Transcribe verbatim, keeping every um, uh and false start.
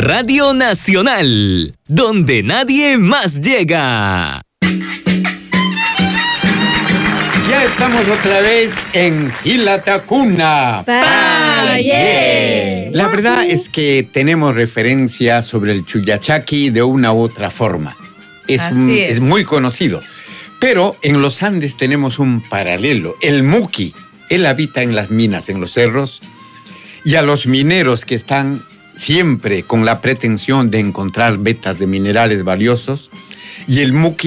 Radio Nacional, donde nadie más llega. Ya estamos otra vez en Gilatacuna. ¡Paye! La verdad es que tenemos referencia sobre el Chuyachaki de una u otra forma. Es, un, es. es muy conocido. Pero en los Andes tenemos un paralelo. El Muqui, él habita en las minas, en los cerros. Y a los mineros que están siempre con la pretensión de encontrar vetas de minerales valiosos. Y el Muqui